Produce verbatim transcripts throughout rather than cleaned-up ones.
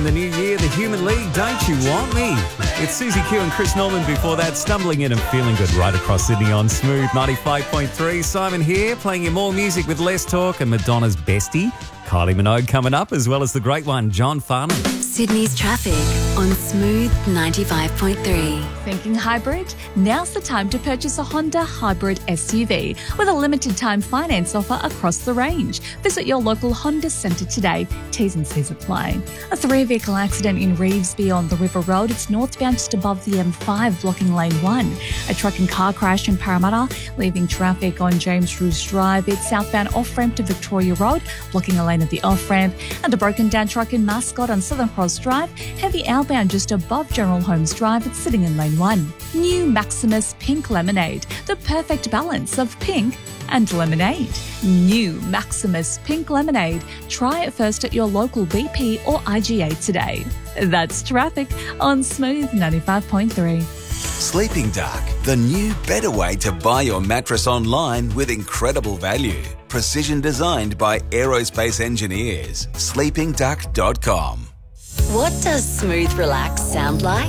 the new year, The Human League, Don't You Want Me? It's Susie Q and Chris Norman before that, stumbling in and feeling good right across Sydney on Smooth ninety-five point three. Simon here, playing you more music with less talk, and Madonna's bestie, Kylie Minogue, coming up, as well as the great one, John Farnham. Sydney's traffic on Smooth ninety-five point three. Thinking hybrid? Now's the time to purchase a Honda Hybrid S U V with a limited time finance offer across the range. Visit your local Honda centre today. T's and C's apply. A three-vehicle accident in Revesby on the River Road. It's northbound just above the M five, blocking lane one. A truck and car crash in Parramatta, leaving traffic on James Roos Drive. It's southbound off-ramp to Victoria Road, blocking a lane of the off-ramp. And a broken down truck in Mascot on Southern Cross Drive. Heavy outbound just above General Holmes Drive. It's sitting in lane one. New Maximus Pink Lemonade, the perfect balance of pink and lemonade. New Maximus Pink Lemonade. Try it first at your local B P or I G A today. That's traffic on Smooth ninety-five point three. Sleeping Dark, the new better way to buy your mattress online with incredible value. Precision designed by aerospace engineers. sleeping duck dot com. What does Smooth Relax sound like?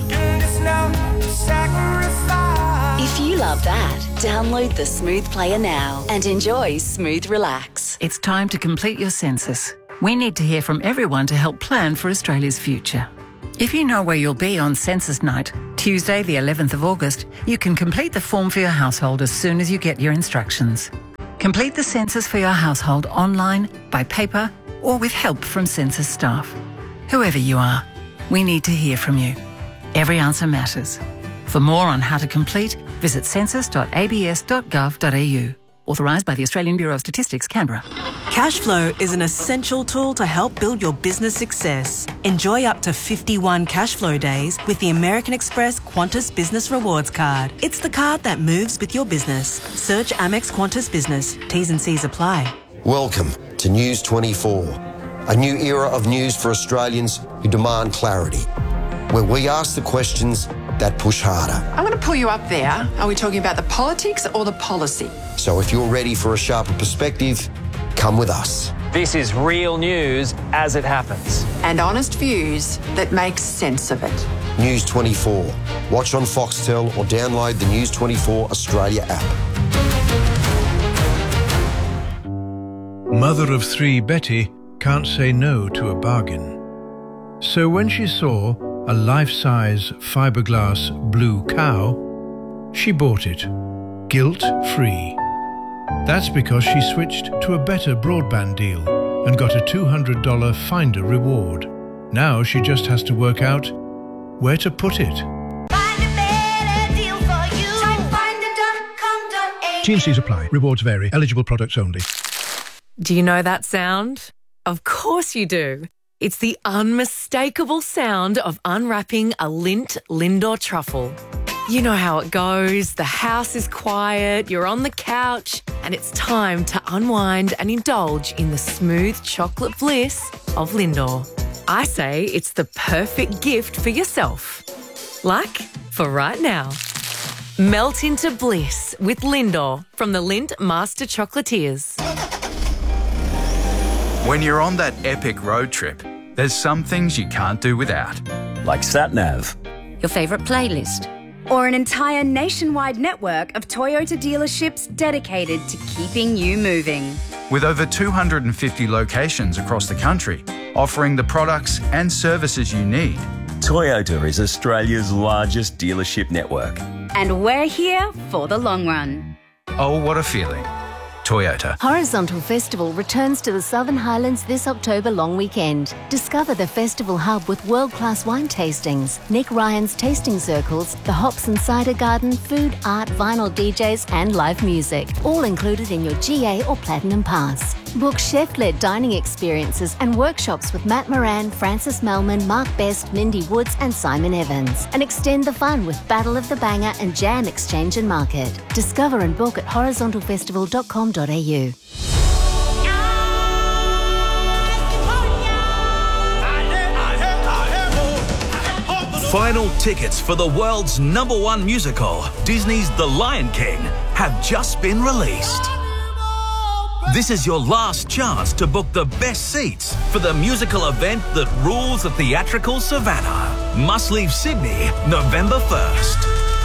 If you love that, download the Smooth Player now and enjoy Smooth Relax. It's time to complete your census. We need to hear from everyone to help plan for Australia's future. If you know where you'll be on census night, Tuesday the eleventh of August, you can complete the form for your household as soon as you get your instructions. Complete the census for your household online, by paper, or with help from census staff. Whoever you are, we need to hear from you. Every answer matters. For more on how to complete, visit census dot a b s dot gov dot a u. Authorised by the Australian Bureau of Statistics, Canberra. Cashflow is an essential tool to help build your business success. Enjoy up to fifty-one Cashflow days with the American Express Qantas Business Rewards Card. It's the card that moves with your business. Search Amex Qantas Business. T's and C's apply. Welcome to News twenty-four, a new era of news for Australians who demand clarity, where we ask the questions that push harder. I'm going to pull you up there. Are we talking about the politics or the policy? So if you're ready for a sharper perspective, come with us. This is real news as it happens. And honest views that make sense of it. News twenty-four. Watch on Foxtel or download the News twenty-four Australia app. Mother of three Betty can't say no to a bargain. So when she saw a life-size fiberglass blue cow, she bought it, guilt-free. That's because she switched to a better broadband deal and got a two hundred dollars Finder reward. Now she just has to work out where to put it. T and C's apply. Rewards vary. Eligible products only. Do you know that sound? Of course you do. It's the unmistakable sound of unwrapping a Lindt Lindor truffle. You know how it goes. The house is quiet, you're on the couch, and it's time to unwind and indulge in the smooth chocolate bliss of Lindor. I say it's the perfect gift for yourself. Like for right now. Melt into bliss with Lindor from the Lindt Master Chocolatiers. When you're on that epic road trip, there's some things you can't do without. Like SatNav. Your favourite playlist. Or an entire nationwide network of Toyota dealerships dedicated to keeping you moving. With over two hundred fifty locations across the country, offering the products and services you need. Toyota is Australia's largest dealership network. And we're here for the long run. Oh, what a feeling. Toyota. Horizontal Festival returns to the Southern Highlands this October long weekend. Discover the festival hub with world-class wine tastings, Nick Ryan's tasting circles, the Hops and Cider Garden, food, art, vinyl D Js and live music, all included in your G A or Platinum Pass. Book chef-led dining experiences and workshops with Matt Moran, Francis Melman, Mark Best, Mindy Woods and Simon Evans. And extend the fun with Battle of the Banger and Jam Exchange and Market. Discover and book at horizontal festival dot com dot a u. Final tickets for the world's number one musical, Disney's The Lion King, have just been released. This is your last chance to book the best seats for the musical event that rules the theatrical savannah. Must Leave Sydney, November first.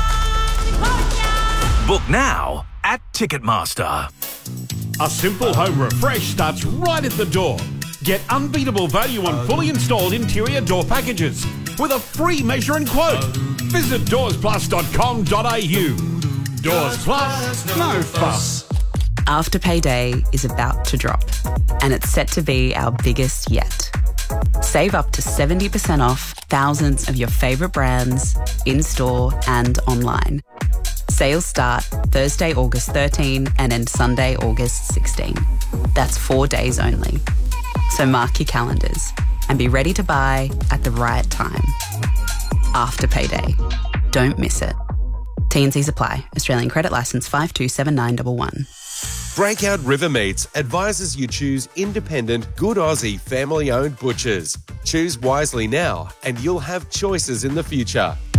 Book now at Ticketmaster. A simple home refresh starts right at the door. Get unbeatable value on fully installed interior door packages with a free measure and quote. Visit doors plus dot com dot a u. Doors Plus, no fuss. Afterpay Day is about to drop, and it's set to be our biggest yet. Save up to seventy percent off thousands of your favourite brands in-store and online. Sales start Thursday, August thirteenth and end Sunday, August sixteenth. That's four days only. So mark your calendars and be ready to buy at the right time. Afterpay Day. Don't miss it. T and Cs apply. Australian credit licence five two seven nine one one. Breakout River Meats advises you choose independent, good Aussie, family-owned butchers. Choose wisely now and you'll have choices in the future.